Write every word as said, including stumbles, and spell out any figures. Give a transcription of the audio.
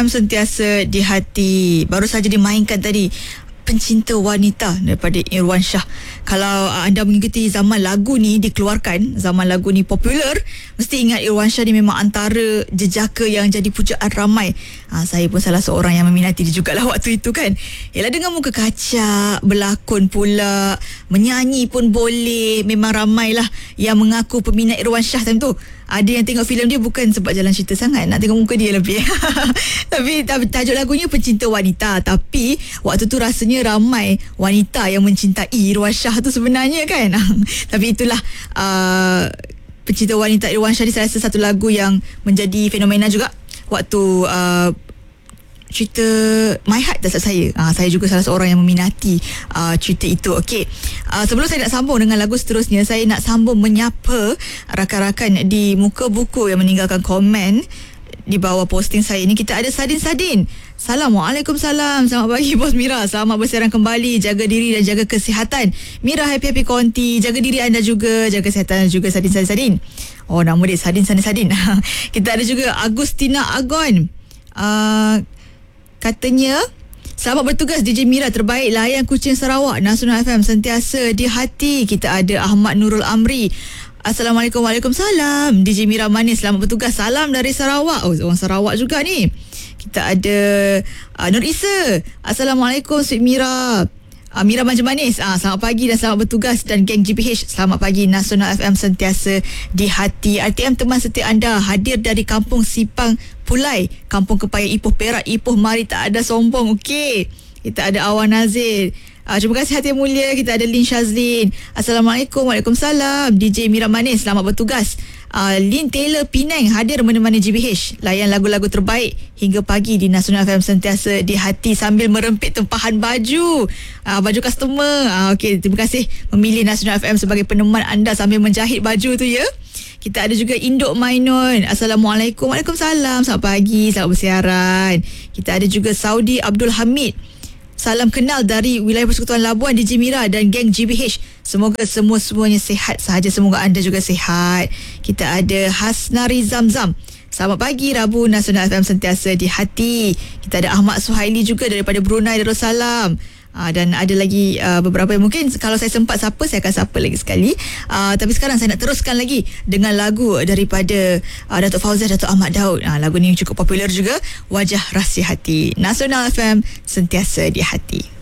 Sentiasa di hati. Baru saja dimainkan tadi Pencinta Wanita daripada Irwan Shah. Kalau uh, anda mengikuti zaman lagu ni dikeluarkan, zaman lagu ni popular, mesti ingat Irwan Shah ni memang antara jejaka yang jadi pujaan ramai. uh, Saya pun salah seorang yang meminati dia jugalah waktu itu kan. Yalah, dengan muka kacak, berlakon pula, menyanyi pun boleh. Memang ramailah yang mengaku peminat Irwan Shah time tu. Ada yang tengok filem dia bukan sebab jalan cerita sangat, nak tengok muka dia lebih. Tapi tajuk lagunya Pencinta Wanita. Tapi waktu tu rasanya ramai wanita yang mencintai Irwan Shah tu sebenarnya kan. Tapi itulah uh, Pencinta Wanita Irwan Shah ni saya rasa satu lagu yang menjadi fenomena juga waktu uh, cerita My Heart dasar saya. Uh, saya juga salah seorang yang meminati uh, cerita itu. Okey. Uh, sebelum saya nak sambung dengan lagu seterusnya, saya nak sambung menyapa rakan-rakan di Muka Buku yang meninggalkan komen di bawah posting saya ni. Kita ada Sadin Sadin. Assalamualaikum, salam. Selamat pagi Bos Mira. Selamat bersiaran kembali. Jaga diri dan jaga kesihatan. Mira happy-happy konti. Jaga diri anda juga. Jaga kesihatan juga Sadin Sadin Sadin. Oh, nama dia Sadin Sadin Sadin. Kita ada juga Agustina Agon. Uh, Katanya, selamat bertugas D J Mira, terbaik layan Kuching Sarawak, Nasional F M sentiasa di hati. Kita ada Ahmad Nurul Amri. Assalamualaikum. Waalaikumsalam. D J Mira manis, selamat bertugas. Salam dari Sarawak. Oh, orang Sarawak juga ni. Kita ada uh, Nur Isa. Assalamualaikum Sweet Mira. Uh, Mira Manja Manis, uh, selamat pagi dan selamat bertugas. Dan geng G P H, selamat pagi. Nasional F M sentiasa di hati. R T M teman setia anda hadir dari Kampung Sipang Pulai, Kampung Kepayan Ipoh Perak. Ipoh mari tak ada sombong. Okey, kita ada Awan Nazir. Uh, terima kasih hati yang mulia. Kita ada Lin Shazlin. Assalamualaikum. Waalaikumsalam. D J Mira Manis, selamat bertugas. Uh, Lin Taylor Penang hadir menemani G B H layan lagu-lagu terbaik hingga pagi di Nasional F M sentiasa di hati sambil merempit tempahan baju uh, baju customer. uh, Okey, terima kasih memilih Nasional F M sebagai peneman anda sambil menjahit baju tu ya. Kita ada juga Induk Mainun. Assalamualaikum. Waalaikumsalam. Selamat pagi, selamat bersiaran. Kita ada juga Saudi Abdul Hamid. Salam kenal dari wilayah Persekutuan Labuan D J Mira dan geng G B H. Semoga semua-semuanya sihat sahaja. Semoga anda juga sihat. Kita ada Hasnari Zamzam. Selamat pagi Rabu, Nasional F M sentiasa di hati. Kita ada Ahmad Suhaili juga daripada Brunei Darussalam. Uh, dan ada lagi uh, beberapa yang mungkin kalau saya sempat sapa, saya akan sapa lagi sekali. Uh, tapi sekarang saya nak teruskan lagi dengan lagu daripada uh, Datuk Fauzia, Datuk Ahmad Daud. Uh, lagu ni cukup popular juga, Wajah Rahsia Hati. Nasional F M sentiasa di hati.